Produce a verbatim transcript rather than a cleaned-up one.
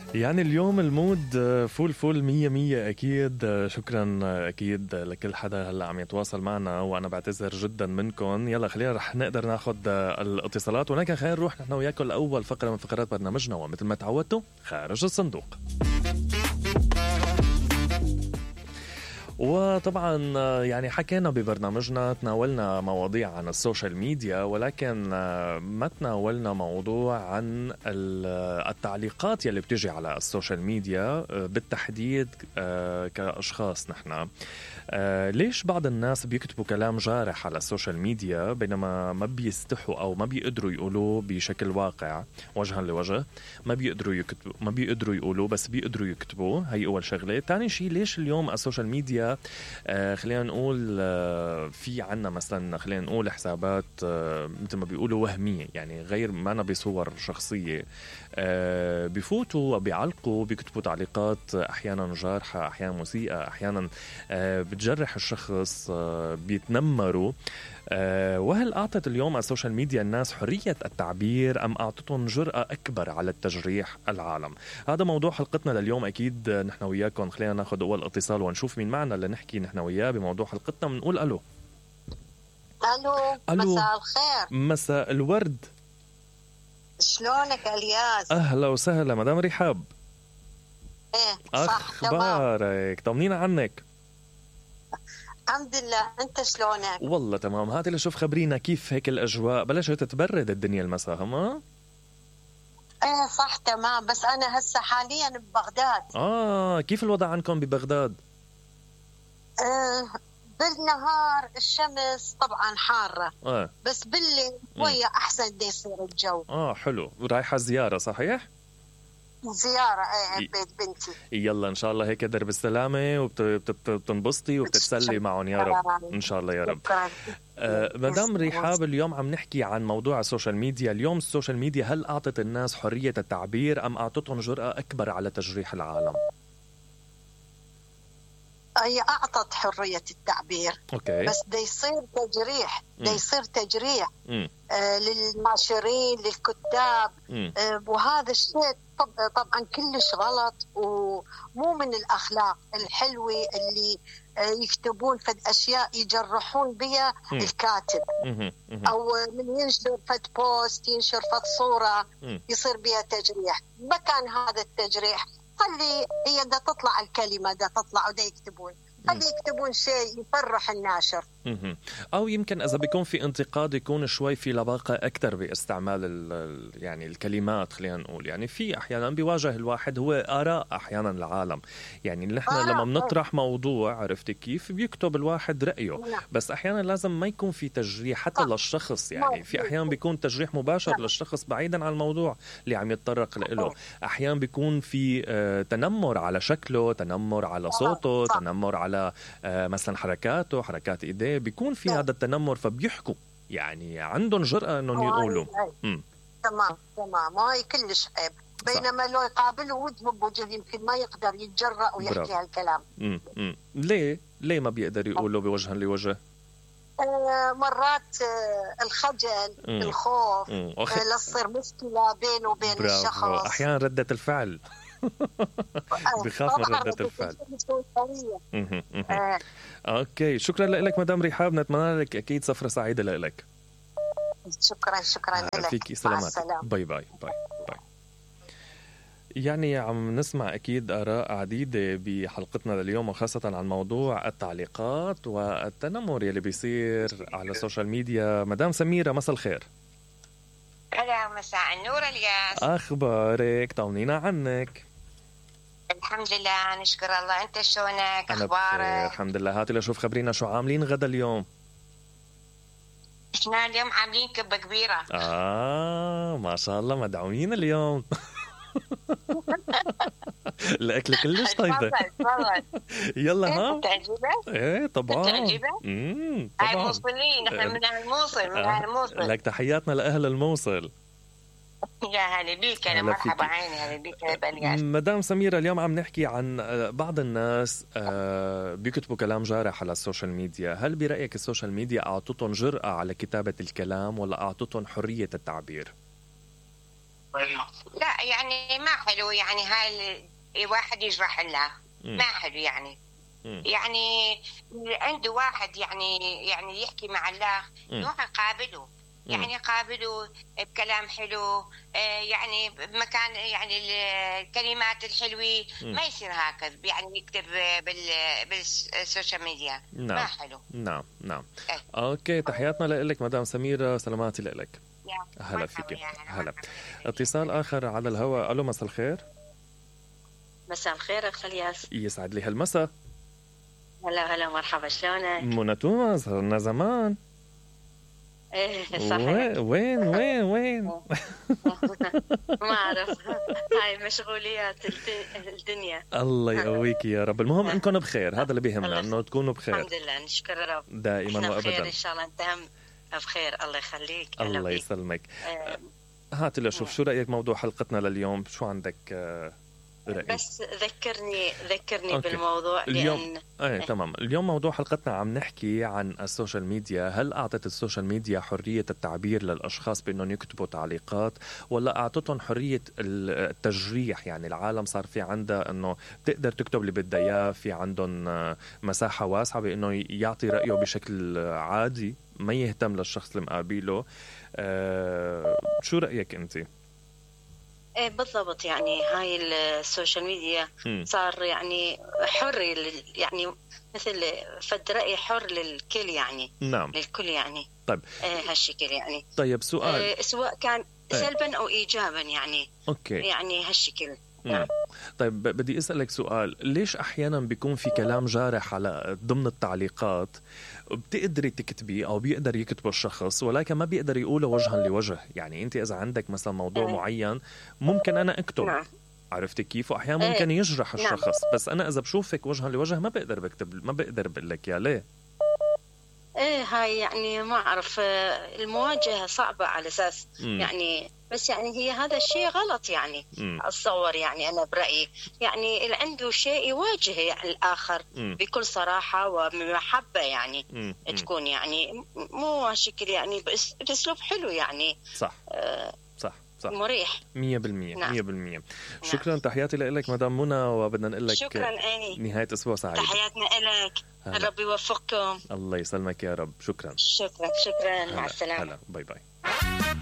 يعني اليوم المود فول فول مية مية أكيد. شكرا أكيد لكل حدا هلأ عم يتواصل معنا، وأنا بعتذر جدا منكم. يلا خلينا رح نقدر ناخد الاتصالات، ولكن خلينا نروح نحن وياكم لأول فقرة من فقرات برنامجنا، ومثل ما تعودتوا خارج الصندوق. وطبعا يعني حكينا ببرنامجنا، تناولنا مواضيع عن السوشيال ميديا، ولكن ما تناولنا موضوع عن التعليقات يلي بتجي على السوشيال ميديا بالتحديد. كأشخاص نحن ليش بعض الناس بيكتبوا كلام جارح على السوشيال ميديا بينما ما بيستحوا أو ما بيقدروا يقولوا بشكل واقع وجها لوجه؟ ما بيقدروا يكتبوا ما بيقدروا يقولوا بس بيقدروا يكتبوا. هي أول شغلة. تاني شيء، ليش اليوم السوشيال ميديا آه خلينا نقول آه في عنا مثلا خلينا نقول حسابات آه مثل ما بيقولوا وهمية، يعني غير ما أنا بصور شخصية، آه بيفوتوا وبيعلقوا بيكتبوا تعليقات أحيانا جارحة، أحيانا مسيئة، أحيانا آه بتجرح الشخص، آه بيتنمروا. أه وهل أعطت اليوم السوشيال ميديا الناس حرية التعبير أم أعطتهم جرأة أكبر على التجريح العالم؟ هذا موضوع حلقتنا لليوم. أكيد نحن وياكم خلينا ناخد أول اتصال ونشوف مين معنا اللي نحكي نحن وياه بموضوع حلقتنا. بنقول ألو. ألو. ألو. مساء الخير. مساء الورد. شلونك الياس؟ أهلا وسهلا مدام رحاب. إيه صح. أخبارك؟ طمنينا عنك. الحمد لله، أنت شلونك؟ والله تمام. هاتي لشوف خبرينا كيف هيك الأجواء. بلشت تتبرد الدنيا المساء ما؟ ايه صح تمام، بس أنا هسه حاليا ببغداد. آه كيف الوضع عنكم ببغداد؟ آه بالنهار الشمس طبعا حارة، آه. بس بالليل شوية أحسن دي يصير الجو. آه حلو. رايحة زيارة صحيح؟ زيارة ايه بيت بنتي. يلا ان شاء الله هيك درب السلامة وبتنبسطي وبتتسلي معهم يا رب ان شاء الله يا رب. آه مدام رحاب، اليوم عم نحكي عن موضوع السوشيال ميديا. اليوم السوشيال ميديا هل اعطت الناس حرية التعبير ام اعطتهم جرأة اكبر على تجريح العالم؟ هي أعطت حرية التعبير. أوكي. بس دا يصير تجريح، دا يصير تجريح آه للناشرين للكتاب. آه وهذا الشيء طب طبعا كلش غلط ومو من الأخلاق الحلوة اللي آه يكتبون فد أشياء يجرحون بها م. الكاتب م. م. أو من ينشر فد بوست ينشر فد صورة م. يصير بها تجريح. مكان هذا التجريح خلي هي دا تطلع الكلمة دا تطلع ودا يكتبون، خلي يكتبون شيء يفرح الناشر. أو يمكن إذا بيكون في انتقاد يكون شوي في لباقة أكتر باستعمال يعني الكلمات. خلينا نقول يعني في أحيانا بيواجه الواحد هو آراء أحيانا العالم، يعني نحن آه لما بنطرح موضوع عرفتي كيف بيكتب الواحد رأيه. نعم. بس أحيانا لازم ما يكون في تجريح حتى آه. للشخص، يعني في أحيانا بيكون تجريح مباشر آه. للشخص بعيدا عن الموضوع اللي عم يتطرق له. آه. أحيانا بيكون في آه تنمر على شكله، تنمر على صوته، آه. تنمر على آه مثلا حركاته، حركات إيديه، بيكون في هذا التنمر فبيحكوا يعني عندهم جرأة انهم يقولوا. تمام تمام، هاي كلش عيب. بينما لو يقابله وجه بوجه يمكن ما يقدر يتجرأ ويحكي هالكلام. امم ليه ليه ما بيقدر يقوله بوجها لوجه؟ آه مرات آه الخجل مم. الخوف آه لتصير مشكلة بينه وبين برافو. الشخص احيانا ردة الفعل بخاف من ردة الفعل. آه. اوكي، شكرا لك مدام رحاب، نتمنى لك اكيد سفرة سعيدة لك. شكرا شكرا لك. فيكي سلامات. باي باي باي باي. يعني عم نسمع أكيد آراء عديدة بحلقتنا لليوم، وخاصة عن موضوع التعليقات والتنمر يلي بيصير على السوشيال ميديا. مدام سميرة مساء الخير. هلا مساء النور الياس. أخبارك؟ طمنينا عنك. الحمد لله نشكر الله، أنت شلونك؟ أخبارك؟ الحمد لله. هاتي لشوف خبرينا شو عاملين غدا اليوم. إحنا اليوم عاملين كبة كبيرة. آه ما شاء الله مدعومين اليوم. الأكل كلش طيبة. يلا ها. تعجبك؟ إيه طبعا. تعجبك؟ امم هاي موصلين، إحنا من الموصل، من آه. الموصل. لك تحياتنا لأهل الموصل. يا هلا بيك، أنا مرحبا عيني، هلا بيك يا بلياس. مدام سميرة، اليوم عم نحكي عن بعض الناس بيكتبوا كلام جارح على السوشيال ميديا. هل برأيك السوشيال ميديا أعطتهم جرأة على كتابة الكلام ولا أعطتهم حرية التعبير؟ لا يعني يعني ما حلو يعني هاي واحد يجرح الله ما حلو يعني م. يعني عنده واحد يعني يعني يحكي مع الله يروح يقابله يعني قابله بكلام حلو يعني بمكان يعني الكلمات الحلوة ما يصير هكذا يعني يكتب بالسوشيال ميديا نعم. ما حلو. نعم نعم اه. اوكي تحياتنا لك مدام سميرة سلاماتي لك. هلا فيك هلا. اتصال اخر على الهواء. الو مساء الخير. مساء الخير اخ الياس. يسعد لي هالمساء. هلا هلا مرحبا شلونك؟ منى توماس صرنا زمان. ايه صحيح. وين وين وين ما اعرف هاي مشغوليات الدنيا. الله يقويك يا رب. المهم انكم بخير هذا اللي بيهمنا انه تكونوا بخير. الحمد لله نشكر رب دائما وابدا. بخير ان شاء الله انت هم بخير الله يخليك. الله يسلمك. أه هات لي شوف شو رايك موضوع حلقتنا لليوم شو عندك رأي؟ بس ذكرني ذكرني أوكي. بالموضوع اليوم لأن... ايه تمام. اليوم موضوع حلقتنا عم نحكي عن السوشيال ميديا. هل اعطت السوشيال ميديا حرية التعبير للاشخاص بانهم يكتبوا تعليقات ولا اعطتهم حرية التجريح؟ يعني العالم صار في عندها انه بتقدر تكتب اللي بدها اياه، في عندهم مساحة واسعة بانه يعطي رأيه بشكل عادي ما يهتم للشخص اللي مقابله. أه شو رأيك انت؟ ايه بالضبط. يعني هاي السوشيال ميديا م. صار يعني حر يعني مثل فد رأي حر للكل يعني. نعم للكل يعني. طيب ايه هالشكل يعني. طيب سؤال إيه سواء كان سلبا ايه. او ايجابا يعني. اوكي يعني هالشكل. نعم. طيب بدي اسالك سؤال. ليش احيانا بيكون في كلام جارح على ضمن التعليقات بتقدري تكتبي او بيقدر يكتبه الشخص ولكن ما بيقدر يقوله وجها لوجه؟ يعني انت اذا عندك مثلا موضوع أه. معين ممكن انا اكتب نعم. عرفتي كيف؟ واحيانا ممكن يجرح الشخص نعم. بس انا اذا بشوفك وجها لوجه ما بقدر بكتب ما بقدر بقول لك يا ليه. ايه هاي يعني ما اعرف المواجهه صعبه على اساس م. يعني بس يعني هي هذا الشيء غلط يعني م. اتصور يعني انا برايي يعني اللي عنده شيء يواجه يعني الاخر م. بكل صراحه ومحبه يعني م. تكون يعني مو هالشكل يعني بس باسلوب حلو يعني صح آه صح صح مريح مية بالمية نعم. مية بالمية. شكرا نعم. تحياتي لك مدام منى وبدنا نقول لك شكرا عيني. نهاية أسبوع سعيد. تحياتنا لك ربي يوفقكم. الله يسلمك يا رب. شكرا شكرا شكرا هلا. مع السلامة. هلا باي باي.